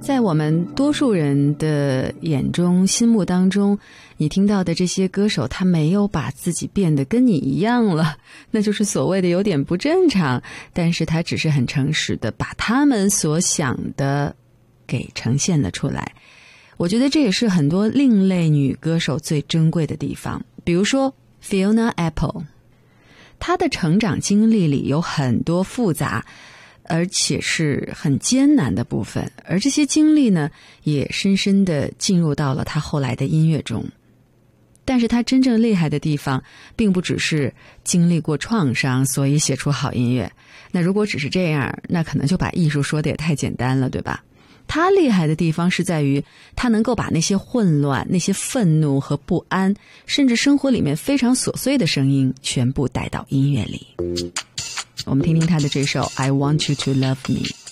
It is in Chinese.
在我们多数人的眼中心目当中，你听到的这些歌手他没有把自己变得跟你一样了，那就是所谓的有点不正常，但是他只是很诚实的把他们所想的给呈现了出来。我觉得这也是很多另类女歌手最珍贵的地方。比如说 Fiona Apple， 她的成长经历里有很多复杂而且是很艰难的部分，而这些经历呢，也深深地进入到了他后来的音乐中。但是他真正厉害的地方，并不只是经历过创伤，所以写出好音乐。那如果只是这样，那可能就把艺术说得也太简单了，对吧？他厉害的地方是在于，他能够把那些混乱、那些愤怒和不安，甚至生活里面非常琐碎的声音，全部带到音乐里。我们听听他的这首 I Want You to Love Me。